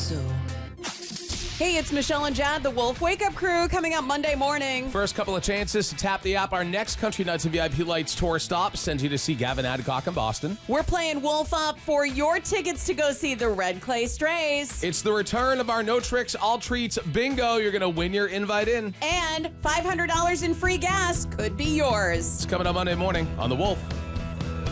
so. Hey, it's Michelle and Jad, the Wolf Wake Up Crew, coming up Monday morning. First couple of chances to tap the app. Our next Country Nights and VIP Lights tour stop sends you to see Gavin Adcock in Boston. We're playing Wolf Up for your tickets to go see the Red Clay Strays. It's the return of our No Tricks, All Treats bingo. You're going to win your invite in. And $500 in free gas could be yours. It's coming up Monday morning on The Wolf.